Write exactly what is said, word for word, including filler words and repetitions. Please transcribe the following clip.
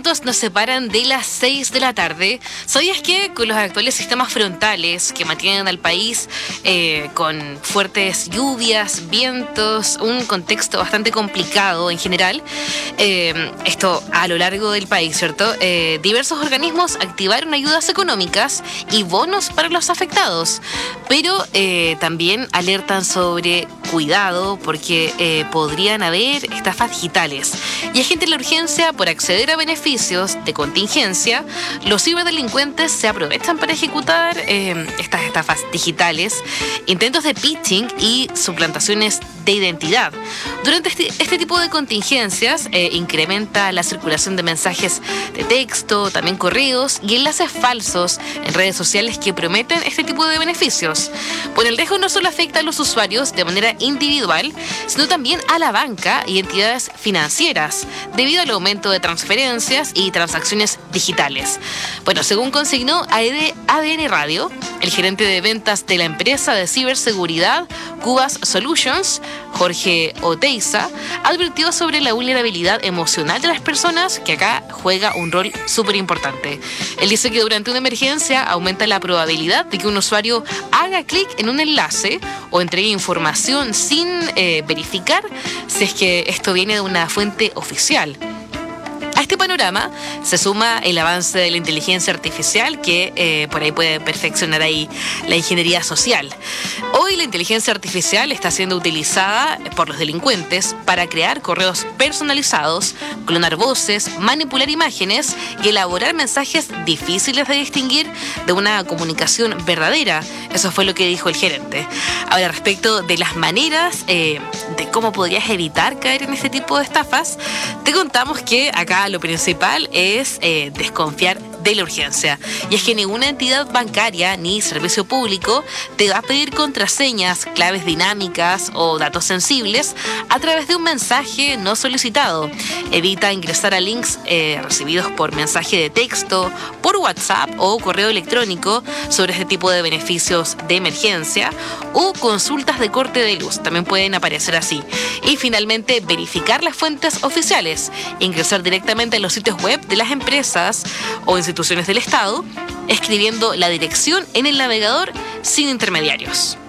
minutos nos separan de las seis de la tarde. ¿Sabías que con los actuales sistemas frontales que mantienen al país eh, con fuertes lluvias, vientos, un contexto bastante complicado en general, eh, esto a lo largo del país, ¿cierto? Eh, diversos organismos activaron ayudas económicas y bonos para los afectados, pero eh, también alertan sobre cuidado porque eh, podrían haber estafas digitales. Y hay gente en la urgencia por acceder a beneficios de contingencia. Los ciberdelincuentes se aprovechan para ejecutar eh, estas estafas digitales, intentos de phishing y suplantaciones de identidad. Durante este, este tipo de contingencias eh, incrementa la circulación de mensajes de texto, también correos y enlaces falsos en redes sociales que prometen este tipo de beneficios. Bueno, el riesgo no solo afecta a los usuarios de manera individual, sino también a la banca y entidades financieras, debido al aumento de transferencias y transacciones digitales. Bueno, según consignó A D N Radio, el gerente de ventas de la empresa de ciberseguridad Cubas Solutions, Jorge Oteiza, advirtió sobre la vulnerabilidad emocional de las personas, que acá juega un rol súper importante. Él dice que durante una emergencia aumenta la probabilidad de que un usuario haga clic en un enlace o entregue información sin eh, verificar si es que esto viene de una fuente oficial. A este panorama se suma el avance de la inteligencia artificial que eh, por ahí puede perfeccionar ahí la ingeniería social. Hoy la inteligencia artificial está siendo utilizada por los delincuentes para crear correos personalizados, clonar voces, manipular imágenes y elaborar mensajes difíciles de distinguir de una comunicación verdadera. Eso fue lo que dijo el gerente. Ahora, respecto de las maneras eh, de cómo podrías evitar caer en este tipo de estafas, te contamos que acá lo principal es eh, desconfiar de la urgencia. Y es que ninguna entidad bancaria ni servicio público te va a pedir contraseñas, claves dinámicas o datos sensibles a través de un mensaje no solicitado. Evita ingresar a links eh, recibidos por mensaje de texto, por WhatsApp o correo electrónico sobre este tipo de beneficios de emergencia o consultas de corte de luz. También pueden aparecer así. Y finalmente, verificar las fuentes oficiales. Ingresar directamente a los sitios web de las empresas o instituciones del Estado, escribiendo la dirección en el navegador sin intermediarios.